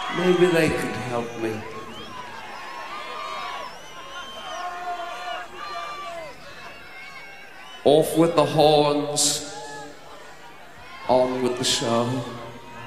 Maybe they could help me. Off with the horns, on with the show.